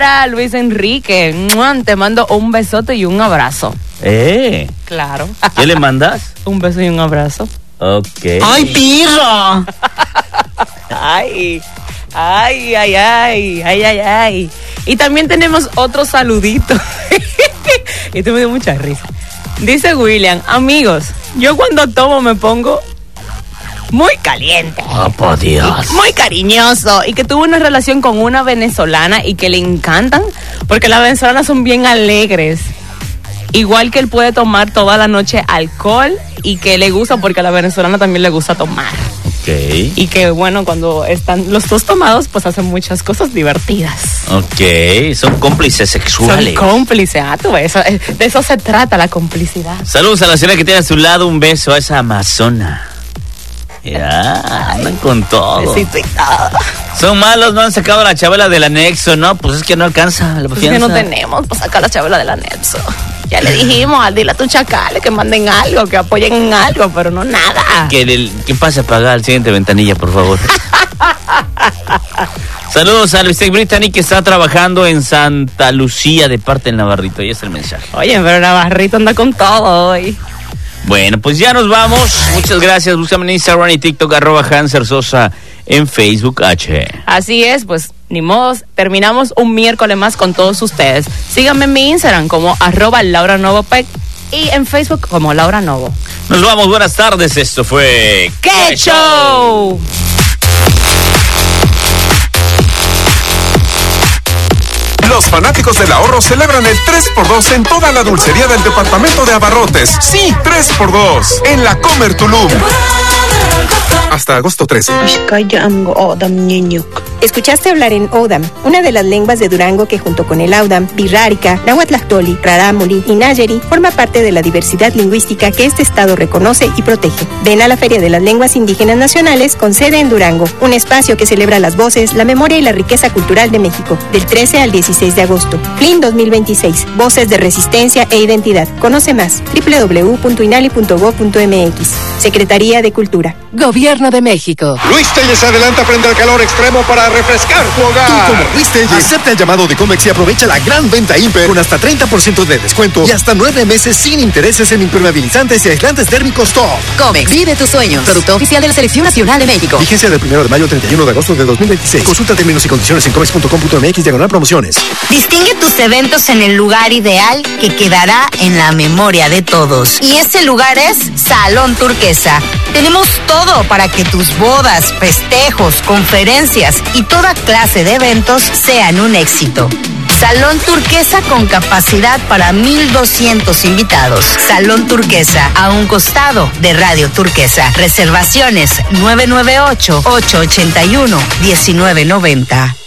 Para Luis Enrique, te mando un besote y un abrazo. Claro. ¿Qué le mandas? Un beso y un abrazo. Ok. ¡Ay, pirro! Ay. Y también tenemos otro saludito. Esto me dio mucha risa. Dice William, amigos, yo cuando tomo me pongo muy caliente. Oh, por Dios. Muy cariñoso. Y que tuvo una relación con una venezolana y que le encantan, porque las venezolanas son bien alegres. Igual que él puede tomar toda la noche alcohol y que le gusta porque a la venezolana también le gusta tomar. Ok. Y que bueno, cuando están los dos tomados, pues hacen muchas cosas divertidas. Ok, son cómplices sexuales. Son cómplices, tú ves, de eso se trata la complicidad. Saludos a la señora que tiene a su lado, un beso a esa amazona. Ya, andan con todo. Besito y todo. Son malos, no han sacado la chabela del anexo, ¿no? Pues es que no alcanza la Pues es que no tenemos para sacar la chabela del anexo. Ya le dijimos, dile a tus chacales que manden algo, que apoyen en algo, pero no nada. Que pase a pagar el siguiente ventanilla, por favor. Saludos a Luis Brittany, que está trabajando en Santa Lucía de parte del Navarrito. Y es el mensaje. Oye, pero Navarrito anda con todo hoy. Bueno, pues ya nos vamos. Muchas gracias. Búscame en Instagram y TikTok, @Hanser Sosa, en Facebook H. Así es, pues ni modo, terminamos un miércoles más con todos ustedes. Síganme en mi Instagram como @LauraNovoPec y en Facebook como Laura Novo. Nos vamos, buenas tardes. Esto fue ¡Qué show! Los fanáticos del ahorro celebran el 3x2 en toda la dulcería del departamento de Abarrotes. Sí, 3x2 en la Comer Tulum. Hasta agosto 13. Escuchaste hablar en Odam, una de las lenguas de Durango que junto con el Audam, Birrárica, Nahuatlactoli, Rarámuri y Nayeri forma parte de la diversidad lingüística que este estado reconoce y protege. Ven a la Feria de las Lenguas Indígenas Nacionales con sede en Durango, un espacio que celebra las voces, la memoria y la riqueza cultural de México, del 13 al 16 de agosto. FLIN 2026, Voces de Resistencia e Identidad. Conoce más, www.inali.gov.mx. Secretaría de Cultura. Gobierno de México. Luis Telles adelanta frente al calor extremo para refrescar tu hogar. Tú como Luis Telles, acepta el llamado de Comex y aprovecha la gran venta Imper con hasta 30% de descuento y hasta 9 meses sin intereses en impermeabilizantes y aislantes térmicos top. Comex, vive tus sueños. Producto oficial de la Selección Nacional de México. Vigencia del 1 de mayo al 31 de agosto de 2026. Consulta términos y condiciones en comex.com.mx/promociones. Distingue tus eventos en el lugar ideal que quedará en la memoria de todos. Y ese lugar es Salón Turquesa. Tenemos todo para que tus bodas, festejos, conferencias y toda clase de eventos sean un éxito. Salón Turquesa con capacidad para 1,200 invitados. Salón Turquesa, a un costado de Radio Turquesa. Reservaciones 998-881-1990.